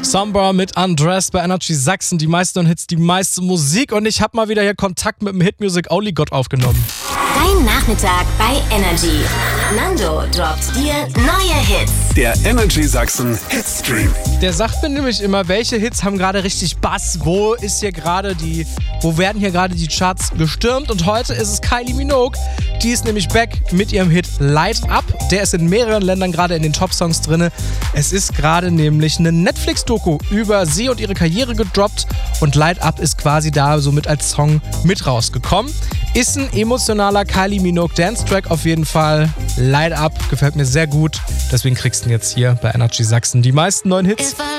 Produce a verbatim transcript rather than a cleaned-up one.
Samba mit Undressed bei Energy Sachsen. Die meisten Hits, die meiste Musik. Und ich habe mal wieder hier Kontakt mit dem Hit-Music-Only-Gott aufgenommen. Dein Nachmittag bei Energy. Nando droppt dir neue Hits. Der Energy Sachsen Hitstream. Der sagt mir nämlich immer, welche Hits haben gerade richtig Bass, wo ist hier gerade die, wo werden hier gerade die Charts gestürmt. Und heute ist es Kylie Minogue, die ist nämlich back mit ihrem Hit Light Up. Der ist in mehreren Ländern gerade in den Top-Songs drin. Es ist gerade nämlich eine Netflix-Doku über sie und ihre Karriere gedroppt und Light Up ist quasi da somit als Song mit rausgekommen. Ist ein emotionaler Kylie Minogue Dance-Track auf jeden Fall. Light Up gefällt mir sehr gut. Deswegen kriegst du ihn jetzt hier bei Energy Sachsen die meisten neuen Hits.